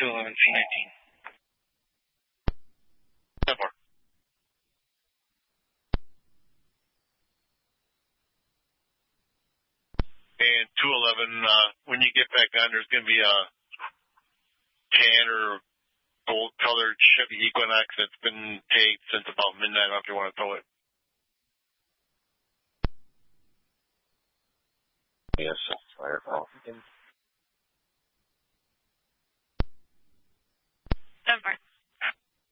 211C19. 10-4. And 211, when you get back on, there's going to be a tan or gold-colored Chevy Equinox that's been tagged since about midnight. I don't know if you want to tow it. Yes, Fireball. 10-4.